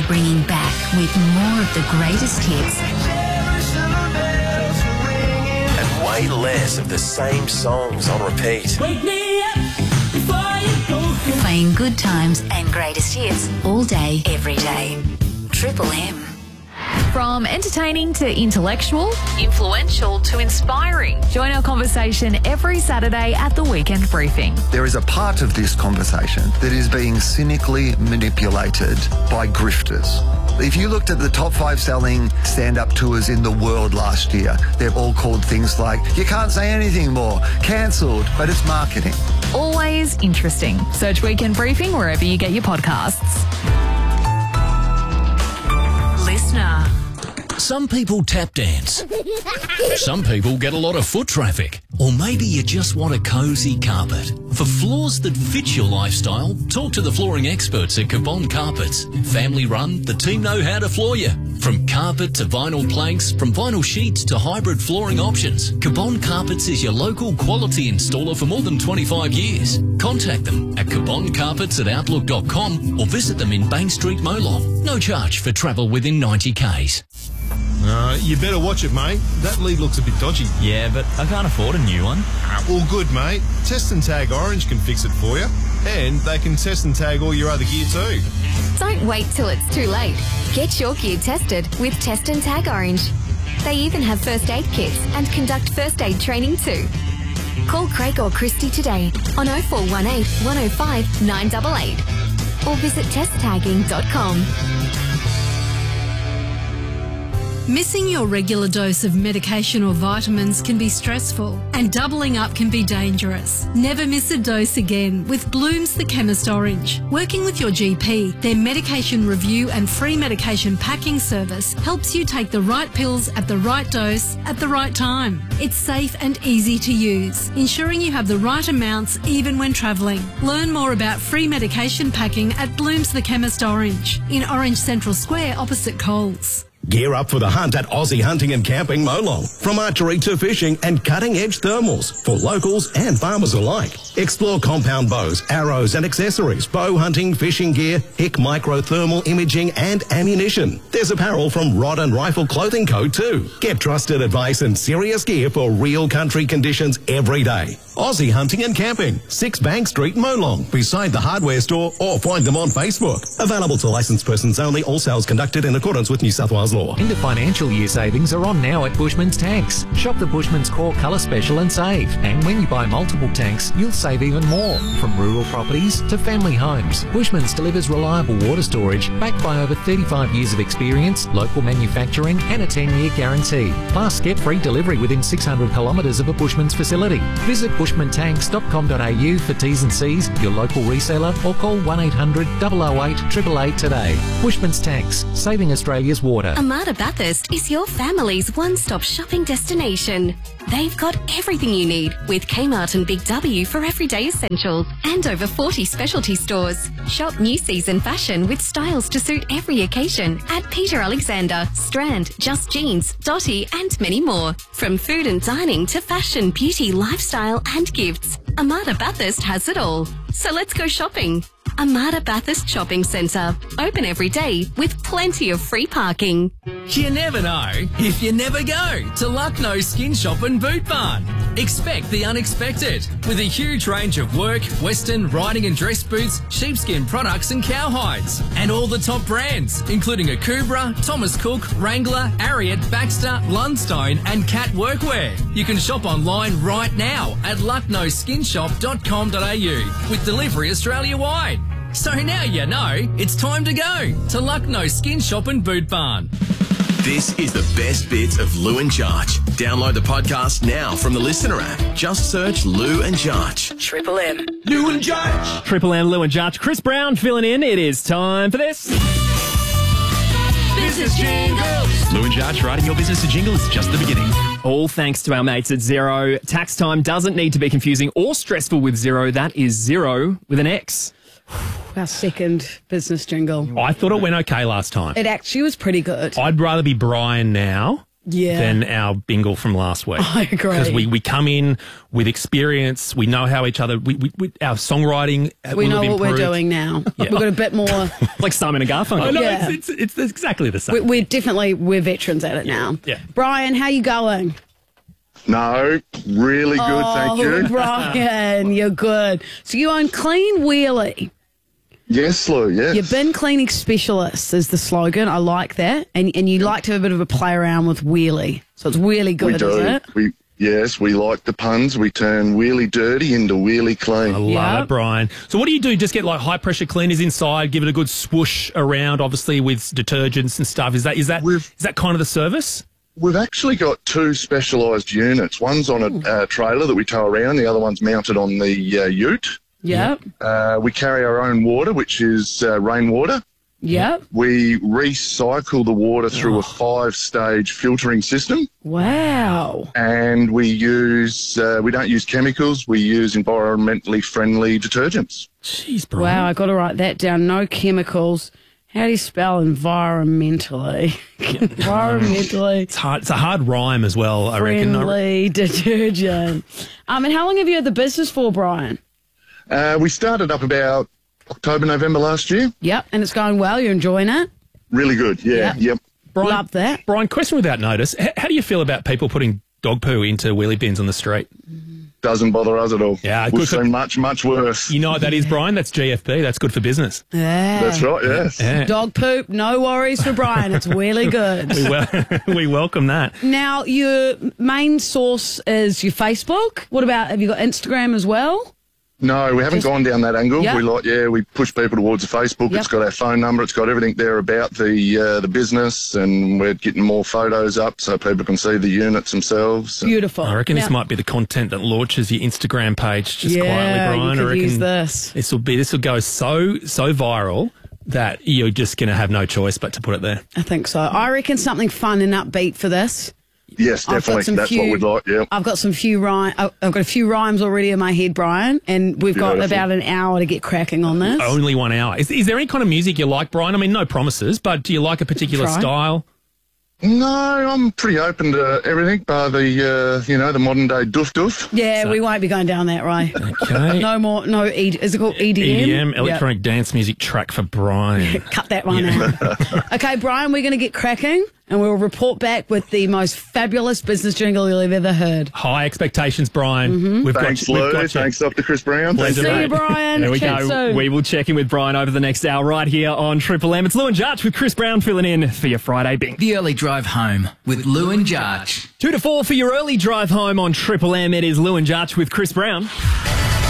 bringing back with more of the greatest hits. And way less of the same songs on repeat. Wake me up before you go. Playing good times and greatest hits all day, every day. Triple M. From entertaining to intellectual, influential to inspiring. Join our conversation every Saturday at the Weekend Briefing. There is a part of this conversation that is being cynically manipulated by grifters. If you looked at the top 5 selling stand-up tours in the world last year, they're all called things like, you can't say anything more, cancelled, but it's marketing. Always interesting. Search Weekend Briefing wherever you get your podcasts. Listener. Some people tap dance. Some people get a lot of foot traffic. Or maybe you just want a cosy carpet. For floors that fit your lifestyle, talk to the flooring experts at Cabon Carpets. Family run, the team know how to floor you. From carpet to vinyl planks, from vinyl sheets to hybrid flooring options, Cabon Carpets is your local quality installer for more than 25 years. Contact them at caboncarpets@outlook.com or visit them in Bank Street, Molong. No charge for travel within 90 k's. You better watch it, mate. That lead looks a bit dodgy. Yeah, but I can't afford a new one. All good, mate. Test and Tag Orange can fix it for you. And they can test and tag all your other gear too. Don't wait till it's too late. Get your gear tested with Test and Tag Orange. They even have first aid kits and conduct first aid training too. Call Craig or Christy today on 0418 105 988 or visit testtagging.com. Missing your regular dose of medication or vitamins can be stressful, and doubling up can be dangerous. Never miss a dose again with Bloom's The Chemist Orange. Working with your GP, their medication review and free medication packing service helps you take the right pills at the right dose at the right time. It's safe and easy to use, ensuring you have the right amounts even when travelling. Learn more about free medication packing at Bloom's The Chemist Orange in Orange Central Square opposite Coles. Gear up for the hunt at Aussie Hunting and Camping Molong. From archery to fishing and cutting-edge thermals for locals and farmers alike. Explore compound bows, arrows and accessories, bow hunting, fishing gear, HIC micro thermal imaging and ammunition. There's apparel from Rod and Rifle Clothing Co. too. Get trusted advice and serious gear for real country conditions every day. Aussie Hunting and Camping, 6 Bank Street, Molong, beside the hardware store, or find them on Facebook. Available to licensed persons only, all sales conducted in accordance with New South Wales law. End of financial year savings are on now at Bushman's Tanks. Shop the Bushman's Core Colour Special and save. And when you buy multiple tanks, you'll save even more. From rural properties to family homes, Bushman's delivers reliable water storage backed by over 35 years of experience, local manufacturing and a 10-year guarantee. Plus, get free delivery within 600 kilometres of a Bushman's facility. Visit bushmantanks.com.au for T's and C's, your local reseller, or call 1800 008 888 today. Bushman's Tanks, saving Australia's water. Armada Bathurst is your family's one-stop shopping destination. They've got everything you need with Kmart and Big W for everyday essentials and over 40 specialty stores. Shop new season fashion with styles to suit every occasion at Peter Alexander, Strand, Just Jeans, Dotty and many more. From food and dining to fashion, beauty, lifestyle and gifts, Armada Bathurst has it all. So let's go shopping. Armada Bathurst Shopping Centre. Open every day with plenty of free parking. You never know if you never go to Lucknow Skin Shop and Boot Barn. Expect the unexpected with a huge range of work, western, riding and dress boots, sheepskin products and cowhides. And all the top brands, including Akubra, Thomas Cook, Wrangler, Ariat, Baxter, Lundstone and Cat Workwear. You can shop online right now at lucknowskinshop.com.au with delivery Australia-wide. So now you know it's time to go to Lucknow Skin Shop and Boot Barn. This is the best bits of Lou and Jarch. Download the podcast now from the Listener app. Just search Lou and Jarch. Triple M. Lou and Jarch. Triple M, Lou and Jarch. Chris Brown filling in. It is time for this. Business Jingles. Lou and Jarch writing your business a jingle is just the beginning. All thanks to our mates at Xero. Tax time doesn't need to be confusing or stressful with Xero. That is Xero with an X. Our second business jingle. I thought it went okay last time. It actually was pretty good. I'd rather be Brian now than our bingle from last week. I agree. Because we come in with experience. We know how each other, our songwriting We will know have what we're improved. doing now. We've got a bit more. Like Simon and Garfunkel. I know, Yeah. it's exactly the same. We're veterans at it now. Yeah. Brian, how you going? No, really good, thank you. Brian, you're good. So you own Clean Wheelie. Yes, Lou, yes. Your bin cleaning specialist is the slogan. I like that. And you like to have a bit of a play around with wheelie. So it's really good, we do. isn't it? Yes, we like the puns. We turn wheelie dirty into wheelie clean. I love it, Brian. So what do you do? Just get like high pressure cleaners inside, give it a good swoosh around, obviously with detergents and stuff. Is that kind of the service? We've actually got two specialised units. One's on a trailer that we tow around. The other one's mounted on the ute. Yep. We carry our own water, which is rainwater. Yep. We recycle the water through a 5-stage filtering system. Wow. And we don't use chemicals. We use environmentally friendly detergents. Jeez, Brian. Wow, I got to write that down. No chemicals. How do you spell environmentally? Environmentally. It's hard. It's a hard rhyme as well, I reckon. Friendly detergent. And how long have you had the business for, Brian? We started up about October, November last year. Yep, and it's going well. You're enjoying it? Really good, yeah. Yep. Brian, Love that. Brian, question without notice. How do you feel about people putting dog poo into wheelie bins on the street? Doesn't bother us at all. Yeah, We've seen much, much worse. You know what that is, Brian? That's GFB. That's good for business. Yeah. That's right, yes. Yeah. Dog poop, no worries for Brian. It's really good. We welcome that. Now, your main source is your Facebook. What about, have you got Instagram as well? No, we haven't gone down that angle. Yep. We push people towards the Facebook. Yep. It's got our phone number. It's got everything there about the business, and we're getting more photos up so people can see the units themselves. Beautiful. I reckon this might be the content that launches your Instagram page just quietly, Brian. You I could reckon use this. This will go so viral that you're just going to have no choice but to put it there. I think so. I reckon something fun and upbeat for this. Yes, definitely. That's what we'd like, yeah. I've got a few rhymes already in my head, Brian, and we've got about an hour to get cracking on this. Only 1 hour. Is there any kind of music you like, Brian? I mean, no promises, but do you like a particular style? No, I'm pretty open to everything by the modern day doof. Yeah, we won't be going down that way. Okay. Is it called EDM? EDM, electronic dance music track for Brian. Cut that one out. Okay, Brian, we're going to get cracking and we'll report back with the most fabulous business jingle you'll have ever heard. High expectations, Brian. Thanks, Lou. Thanks, Dr. Chris Brown. Pleasure, See you, mate. Brian. There we Chat go. soon. We will check in with Brian over the next hour right here on Triple M. It's Lou and Jarch with Chris Brown filling in for your Friday Bing. The early drive home with Lou and Jarch. 2 to 4 for your early drive home on Triple M. It is Lou and Jarch with Chris Brown.